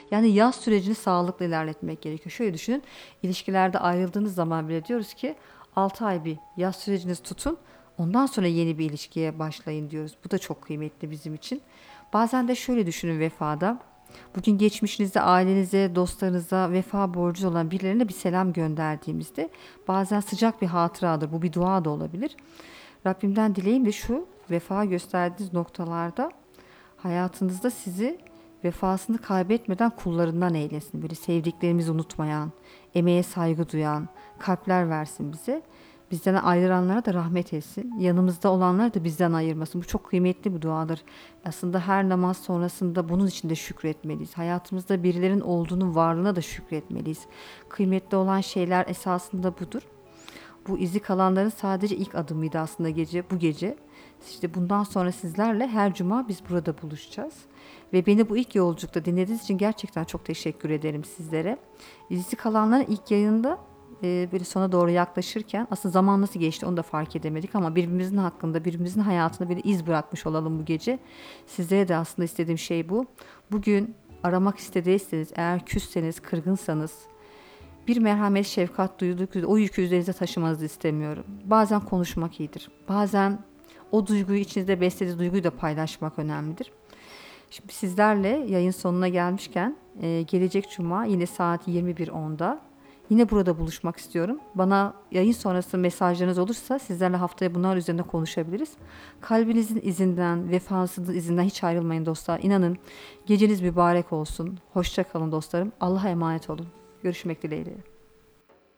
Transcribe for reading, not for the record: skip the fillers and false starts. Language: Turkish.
Yani yaz sürecini sağlıklı ilerletmek gerekiyor. Şöyle düşünün, ilişkilerde ayrıldığınız zaman bile diyoruz ki 6 ay bir yaz sürecinizi tutun. Ondan sonra yeni bir ilişkiye başlayın diyoruz. Bu da çok kıymetli bizim için. Bazen de şöyle düşünün vefada. Bugün geçmişinizde ailenize, dostlarınıza vefa borcu olan birilerine bir selam gönderdiğimizde bazen sıcak bir hatıradır. Bu bir dua da olabilir. Rabbimden dileğim de şu: vefa gösterdiğiniz noktalarda hayatınızda sizi vefasını kaybetmeden kullarından eylesin. Böyle sevdiklerimizi unutmayan, emeğe saygı duyan, kalpler versin bize. Bizden ayrılanlara da rahmet etsin. Yanımızda olanları da bizden ayırmasın. Bu çok kıymetli bir duadır. Aslında her namaz sonrasında bunun için de şükretmeliyiz. Hayatımızda birilerin olduğunun varlığına da şükretmeliyiz. Kıymetli olan şeyler esasında budur. Bu izi kalanların sadece ilk adımıydı aslında bu gece. İşte bundan sonra sizlerle her cuma biz burada buluşacağız. Ve beni bu ilk yolculukta dinlediğiniz için gerçekten çok teşekkür ederim sizlere. İzi kalanların ilk yayında böyle sona doğru yaklaşırken aslında zaman nasıl geçti onu da fark edemedik ama birbirimizin hakkında, birbirimizin hayatında böyle iz bırakmış olalım bu gece. Sizlere de aslında istediğim şey bu. Bugün aramak istediyseniz, eğer küsseniz, kırgınsanız, bir merhamet, şefkat duyduk, o yükü üzerinize taşımanızı istemiyorum. Bazen konuşmak iyidir. Bazen o duyguyu, içinizde beslediği duyguyu da paylaşmak önemlidir. Şimdi sizlerle yayın sonuna gelmişken gelecek cuma yine saat 21.10'da yine burada buluşmak istiyorum. Bana yayın sonrası mesajlarınız olursa sizlerle haftaya bunlar üzerine konuşabiliriz. Kalbinizin izinden, vefasızlığın izinden hiç ayrılmayın dostlar. İnanın geceniz mübarek olsun. Hoşça kalın dostlarım. Allah'a emanet olun. Görüşmek dileğiyle.